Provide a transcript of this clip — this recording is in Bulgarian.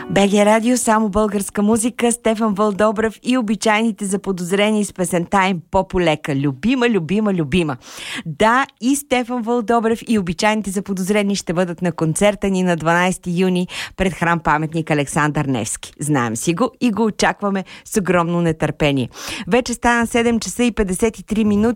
БГ Радио, само българска музика, Стефан Вълдобрев и обичайните заподозрени с песента им по-полека. Любима, любима, любима. Да, и Стефан Вълдобрев и обичайните заподозрени ще бъдат на концерта ни на 12 юни пред храм паметник Александър Невски. Знаем си го и го очакваме с огромно нетърпение. Вече стана 7 часа и 53 минути.